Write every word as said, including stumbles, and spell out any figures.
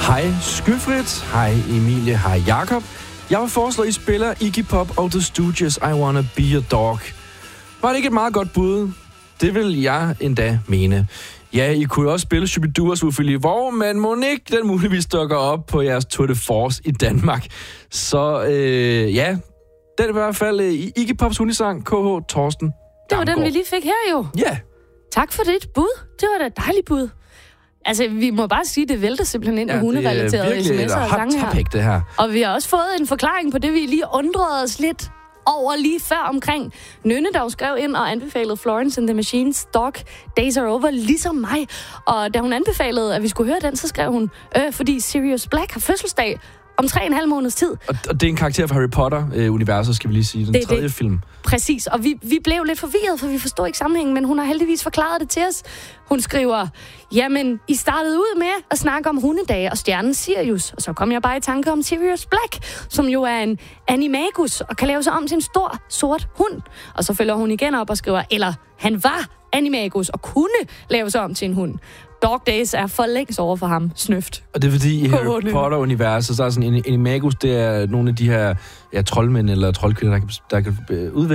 Hej Skyfrit, hej Emilie, hej Jakob. Jeg vil foreslå, at I spiller Iggy Pop og The Stooges, I Wanna Be Your Dog. Var det ikke et meget godt bud? Det vil jeg endda mene. Ja, I kunne også spille Shubidua Ufili, hvor man må ikke den muligvis dukker op på jeres Tour de Force i Danmark. Så øh, ja, den er i hvert fald uh, Iggy Pops hundesang, K H Torsten Det var den, vi lige fik her jo. Ja. Tak for dit bud. Det var da et dejligt bud. Altså, vi må bare sige, at det vælter simpelthen ind af ja, hunderelaterede sms'er og sange her. Det her. Og vi har også fået en forklaring på det, vi lige undrede os lidt over lige før omkring. Nynne, der skrev ind og anbefalede Florence and the Machine's Dog Days Are Over, ligesom mig. Og da hun anbefalede, at vi skulle høre den, så skrev hun, øh, fordi Sirius Black har fødselsdag om tre og en halv måneds tid. Og, og det er en karakter fra Harry Potter-universet, skal vi lige sige. Den det, tredje det. film. Præcis, og vi, vi blev lidt forvirret, for vi forstod ikke sammenhængen, men hun har heldigvis forklaret det til os. Hun skriver, jamen, I startede ud med at snakke om hundedage og stjernen Sirius, og så kom jeg bare i tanke om Sirius Black, som jo er en animagus og kan lave sig om til en stor, sort hund. Og så følger hun igen op og skriver, eller han var animagus og kunne lave sig om til en hund. Dog Days er for længst over for ham, snøft. Og det er fordi i Harry Potter-universet, så er sådan en animagus, det er nogle af de her ja, troldmænd eller troldkvinder, der kan, der kan udvikle